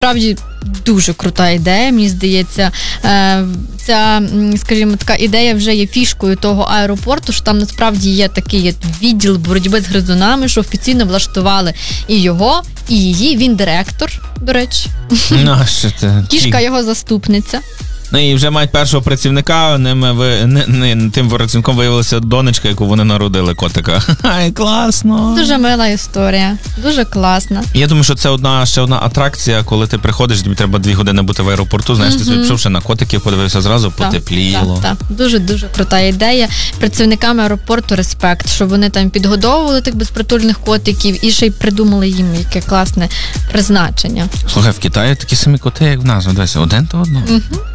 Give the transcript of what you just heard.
Справді дуже крута ідея, мені здається. Ця, скажімо, така ідея вже є фішкою того аеропорту, що там насправді є такий відділ боротьби з гризунами, що офіційно влаштували і його, і її. Він директор, до речі. Кішка його заступниця. Ну і вже мають першого працівника, тим працівником виявилася донечка, яку вони народили, котика. Ай, класно! Дуже мила історія, дуже класна. Я думаю, що це ще одна атракція, коли ти приходиш, тобі треба 2 години бути в аеропорту, знаєш, ти собі пішов ще на котиків, подивився зразу, потепліло. Так. Дуже-дуже крута ідея. Працівникам аеропорту респект, що вони там підгодовували тих безпритульних котиків і ще й придумали їм яке класне призначення. Слухай, в Китаї такі самі коти, як в нас, десь один до одного.